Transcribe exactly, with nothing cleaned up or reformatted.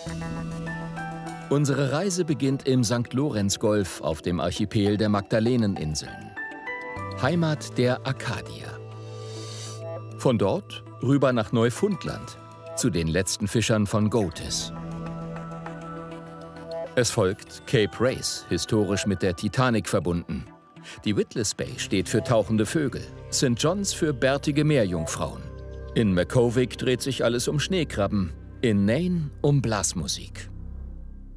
Unsere Reise beginnt im Sankt Lorenz Golf auf dem Archipel der Magdaleneninseln. Heimat der Akadier. Von dort rüber nach Neufundland, zu den letzten Fischern von Goathis. Es folgt Cape Race, historisch mit der Titanic verbunden. Die Witless Bay steht für tauchende Vögel, Sankt John's für bärtige Meerjungfrauen. In Makhovik dreht sich alles um Schneekrabben, in Nain um Blasmusik.